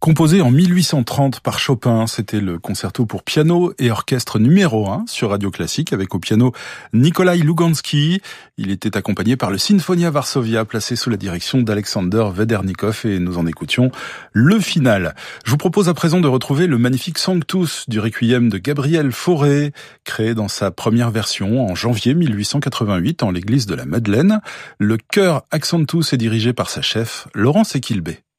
Composé en 1830 par Chopin, c'était le concerto pour piano et orchestre numéro 1 sur Radio Classique avec au piano Nikolai Lugansky. Il était accompagné par le Sinfonia Varsovia placé sous la direction d'Alexander Vedernikov et nous en écoutions le final. Je vous propose à présent de retrouver le magnifique Sanctus du Requiem de Gabriel Fauré, créé dans sa première version en janvier 1888 en l'église de la Madeleine. Le chœur Accentus est dirigé par sa chef Laurence Equilbé.